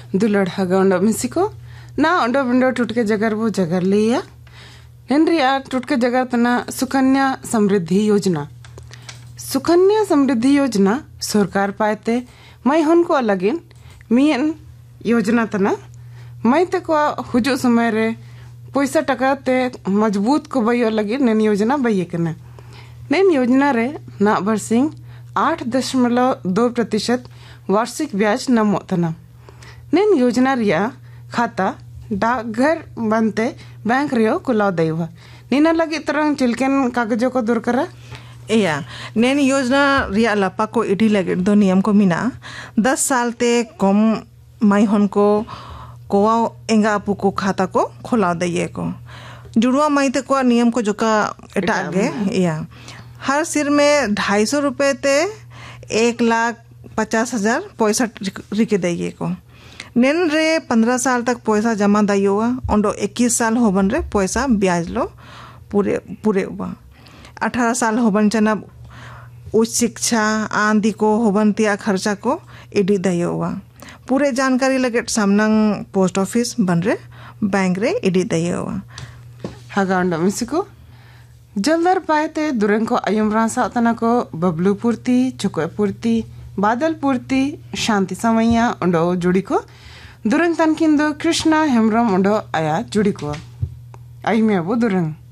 दुलड़ हगा undo मिसिको ना undo window टुटके जगर वो जगर लिया नेनरिया टुटके जगर तना सुकन्या समृद्धि योजना सरकार पाते मैं हनको अलगिन मीन योजना तना मैं ते को हुजु समय रे पैसा टका ते मजबूत को बयो लगी नेन योजना बये कना नेन योजना रे ना बरसिंग 8.2% वार्षिक ब्याज नमो तना नेन योजना रिया खाता डाकघर बनते बैंक रियो कुलाव दैवा नीना लगी तरंग चिलकेन कागजों को दूर करा या नेन योजना रिया लपा को इडी लगे दो नियम को मिना 10 साल ते कम माई हन को कोआ एंगा अपू को खाता को खोला दइए को जुड़वा माई ते को नियम को जो का एटागे या हर सिर में 250 रुपए ते 1,50,000 पैसा रिके दइए को नेन रे 15 साल तक पैसा जमा दइयोगा ओंडो 21 साल होबन रे पैसा ब्याज लो पूरे हुआ 18 साल होबन चना उच्च शिक्षा आंधी को होबन तिया खर्चा को इडी दइयोगा पूरे जानकारी लगे सामनंग पोस्ट ऑफिस बन रे बैंक रे इडी दइयोगा हगांडो मिसिको जलदर पाएते दुरंग को अयमरा सातना को बबलू पूर्ति चुको पूर्ति बादल पूर्ति शांति समैया उंडो जुड़ी को दुरंग तनकिंदो कृष्णा हेमरम उंडो आया जुड़ी को आई में वो दुरंग